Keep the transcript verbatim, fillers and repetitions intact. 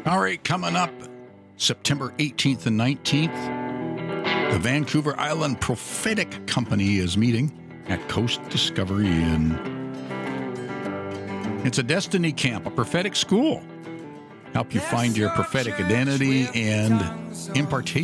All right, coming up September eighteenth and nineteenth, the Vancouver Island Prophetic Company is meeting at Coast Discovery Inn. It's a destiny camp, a prophetic school. Help you find your prophetic identity and impartation